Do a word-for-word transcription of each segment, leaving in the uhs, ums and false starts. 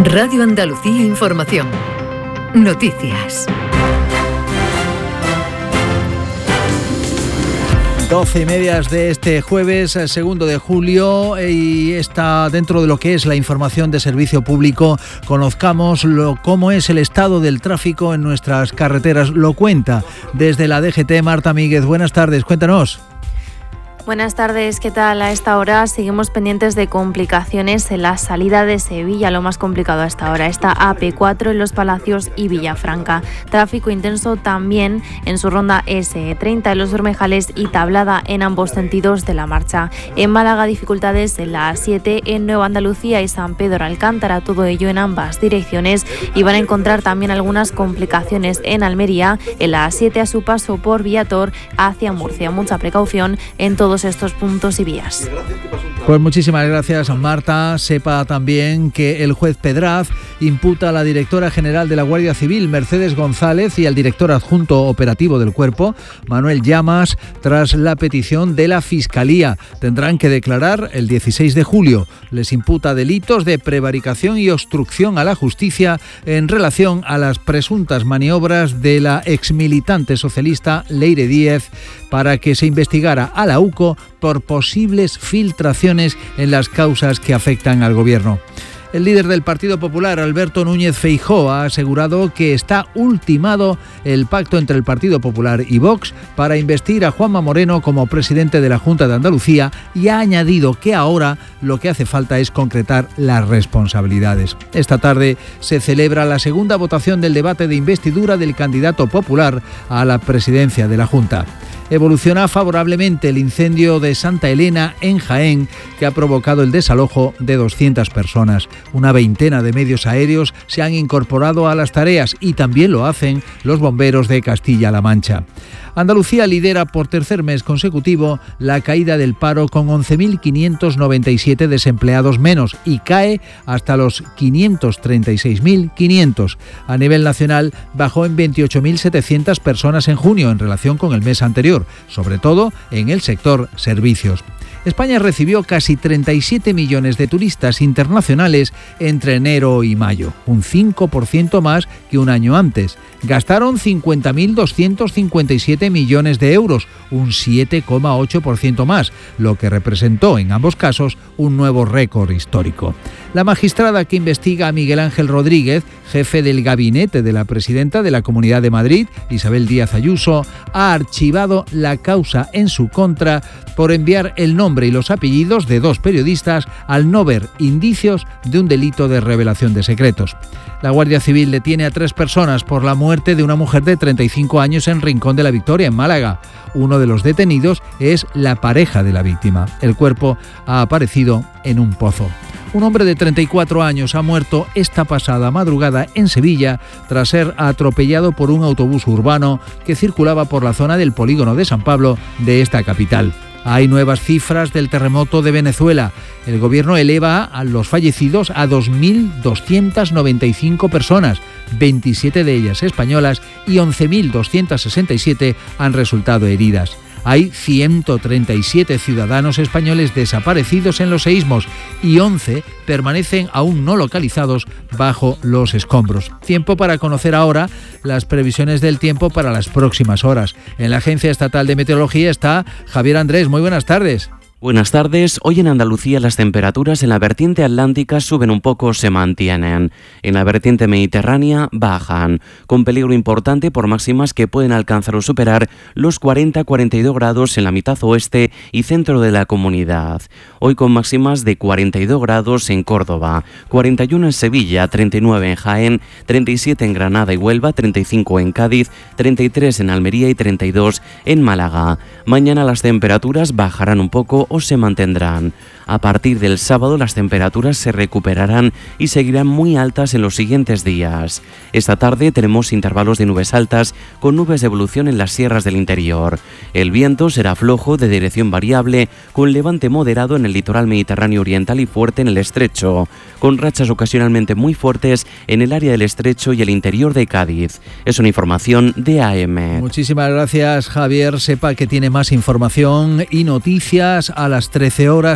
Radio Andalucía Información. Noticias. Doce y medias de este jueves, segundo de julio, y está dentro de lo que es la información de servicio público. Conozcamos lo, cómo es el estado del tráfico en nuestras carreteras. Lo cuenta desde la D G T Marta Míguez. Buenas tardes, cuéntanos. Buenas tardes, ¿qué tal? A esta hora seguimos pendientes de complicaciones en la salida de Sevilla, lo más complicado a esta hora, esta A P cuatro en Los Palacios y Villafranca. Tráfico intenso también en su ronda S treinta en Los Bermejales y Tablada en ambos sentidos de la marcha. En Málaga, dificultades en la A siete en Nueva Andalucía y San Pedro Alcántara, todo ello en ambas direcciones, y van a encontrar también algunas complicaciones en Almería, en la A siete a su paso por Viator hacia Murcia. Mucha precaución en todo estos puntos y vías. Pues muchísimas gracias, Marta. Sepa también que el juez Pedraz imputa a la directora general de la Guardia Civil, Mercedes González, y al director adjunto operativo del cuerpo, Manuel Llamas, tras la petición de la Fiscalía. Tendrán que declarar el dieciséis de julio. Les imputa delitos de prevaricación y obstrucción a la justicia en relación a las presuntas maniobras de la exmilitante socialista Leire Díez para que se investigara a la U C O por posibles filtraciones en las causas que afectan al gobierno. El líder del Partido Popular, Alberto Núñez Feijóo, ha asegurado que está ultimado el pacto entre el Partido Popular y Vox para investir a Juanma Moreno como presidente de la Junta de Andalucía, y ha añadido que ahora lo que hace falta es concretar las responsabilidades. Esta tarde se celebra la segunda votación del debate de investidura del candidato popular a la presidencia de la Junta. Evoluciona favorablemente el incendio de Santa Elena en Jaén, que ha provocado el desalojo de doscientas personas. Una veintena de medios aéreos se han incorporado a las tareas y también lo hacen los bomberos de Castilla-La Mancha. Andalucía lidera por tercer mes consecutivo la caída del paro con once mil quinientos noventa y siete desempleados menos y cae hasta los quinientos treinta y seis mil quinientos. A nivel nacional bajó en veintiocho mil setecientas personas en junio en relación con el mes anterior, sobre todo en el sector servicios. España recibió casi treinta y siete millones de turistas internacionales entre enero y mayo, un cinco por ciento más que un año antes. Gastaron cincuenta mil doscientos cincuenta y siete millones de euros, un siete coma ocho por ciento más, lo que representó en ambos casos un nuevo récord histórico. La magistrada que investiga a Miguel Ángel Rodríguez, jefe del gabinete de la presidenta de la Comunidad de Madrid, Isabel Díaz Ayuso, ha archivado la causa en su contra por enviar el nombre y los apellidos de dos periodistas al no ver indicios de un delito de revelación de secretos. La Guardia Civil detiene a tres personas por la muerte de una mujer de treinta y cinco años en Rincón de la Victoria, en Málaga. Uno de los detenidos es la pareja de la víctima. El cuerpo ha aparecido en un pozo. Un hombre de treinta y cuatro años ha muerto esta pasada madrugada en Sevilla tras ser atropellado por un autobús urbano que circulaba por la zona del polígono de San Pablo de esta capital. Hay nuevas cifras del terremoto de Venezuela. El gobierno eleva a los fallecidos a dos mil doscientas noventa y cinco personas, veintisiete de ellas españolas, y once mil doscientas sesenta y siete han resultado heridas. Hay ciento treinta y siete ciudadanos españoles desaparecidos en los seísmos y once permanecen aún no localizados bajo los escombros. Tiempo para conocer ahora las previsiones del tiempo para las próximas horas. En la Agencia Estatal de Meteorología está Javier Andrés. Muy buenas tardes. Buenas tardes. Hoy en Andalucía las temperaturas en la vertiente atlántica suben un poco o se mantienen. En la vertiente mediterránea bajan, con peligro importante por máximas que pueden alcanzar o superar los cuarenta a cuarenta y dos grados en la mitad oeste y centro de la comunidad. Hoy con máximas de cuarenta y dos grados en Córdoba, cuarenta y uno en Sevilla, treinta y nueve en Jaén, treinta y siete en Granada y Huelva, treinta y cinco en Cádiz, treinta y tres en Almería y treinta y dos en Málaga. Mañana las temperaturas bajarán un poco o se mantendrán. A partir del sábado las temperaturas se recuperarán y seguirán muy altas en los siguientes días. Esta tarde tenemos intervalos de nubes altas con nubes de evolución en las sierras del interior. El viento será flojo de dirección variable con levante moderado en el litoral mediterráneo oriental y fuerte en el estrecho, con rachas ocasionalmente muy fuertes en el área del estrecho y el interior de Cádiz. Es una información de A M. Muchísimas gracias, Javier. Sepa que tiene más información y noticias a las trece horas en punto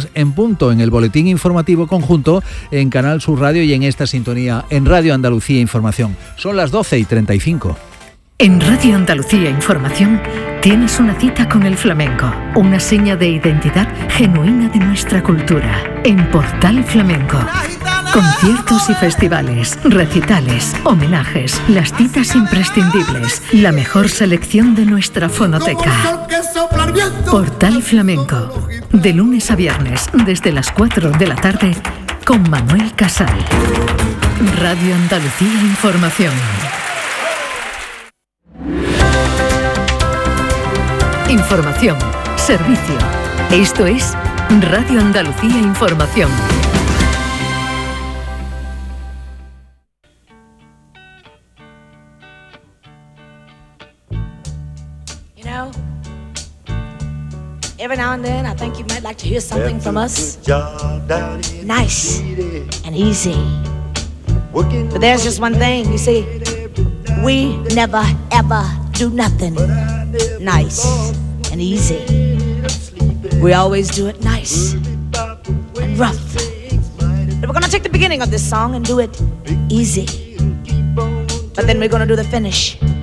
conjunto, en el boletín informativo conjunto en Canal Sur Radio y en esta sintonía en Radio Andalucía Información. Son las doce y treinta y cinco. En Radio Andalucía Información tienes una cita con el flamenco, una seña de identidad genuina de nuestra cultura. En Portal Flamenco, conciertos y festivales, recitales, homenajes, las citas imprescindibles, la mejor selección de nuestra fonoteca. Portal Flamenco, de lunes a viernes desde las cuatro de la tarde con Manuel Casal. Radio Andalucía Información. Información, servicio. Esto es Radio Andalucía Información. You know, every now and then I think you might like to hear something from us. Nice and easy. But there's just one thing, you see, we never ever do nothing nice and easy. We always do it nice and rough. But we're gonna take the beginning of this song and do it easy. But then we're gonna do the finish